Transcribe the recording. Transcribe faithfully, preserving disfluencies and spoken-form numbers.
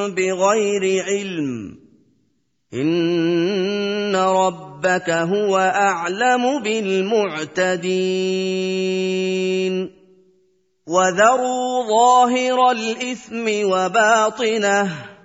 بغير علم إن ربك هو أعلم بالمعتدين وذروا ظاهر الإثم وباطنه